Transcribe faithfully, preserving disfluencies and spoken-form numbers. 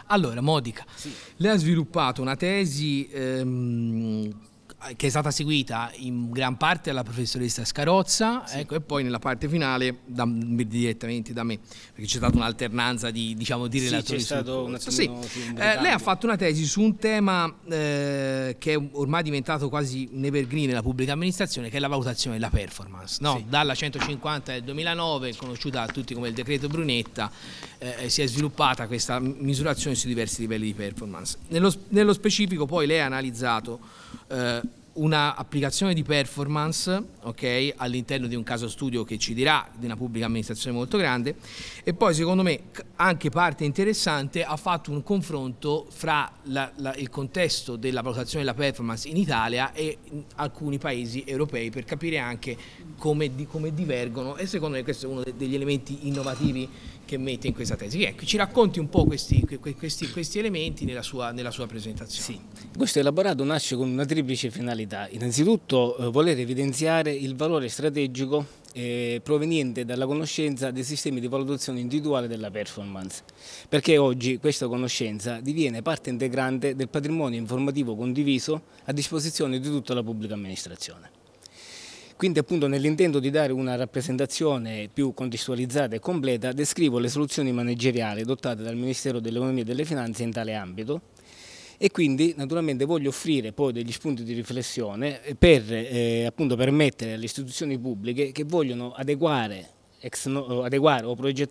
Allora, Modica, Sì. lei ha sviluppato una tesi ehm, che è stata seguita in gran parte dalla professoressa Scarozza, Sì. ecco, e poi nella parte finale da, direttamente da me, perché c'è stata un'alternanza di, diciamo, di Sì, relatori c'è sul stato un corso. Sì. attimino sì, un Eh, lei ha ricambio. fatto una tesi su un tema eh, che è ormai diventato quasi un evergreen nella pubblica amministrazione, che è la valutazione della performance, no? Sì. Dalla centocinquanta del duemilanove, conosciuta a tutti come il decreto Brunetta, eh, si è sviluppata questa misurazione su diversi livelli di performance. Nello, nello specifico poi lei ha analizzato eh, una applicazione di performance, okay, all'interno di un caso studio che ci dirà di una pubblica amministrazione molto grande, e poi secondo me anche parte interessante ha fatto un confronto fra la, la, il contesto della valutazione della performance in Italia e in alcuni paesi europei per capire anche come, di, come divergono, e secondo me questo è uno degli elementi innovativi che mette in questa tesi. Ecco, ci racconti un po' questi, questi, questi elementi nella sua, nella sua presentazione. Sì. Questo elaborato nasce con una triplice finalità. Innanzitutto eh, voler evidenziare il valore strategico eh, proveniente dalla conoscenza dei sistemi di valutazione individuale della performance, perché oggi questa conoscenza diviene parte integrante del patrimonio informativo condiviso a disposizione di tutta la pubblica amministrazione. Quindi appunto nell'intento di dare una rappresentazione più contestualizzata e completa descrivo le soluzioni manageriali adottate dal Ministero dell'Economia e delle Finanze in tale ambito e quindi naturalmente voglio offrire poi degli spunti di riflessione per eh, appunto permettere alle istituzioni pubbliche che vogliono adeguare, ex no, adeguare o progettare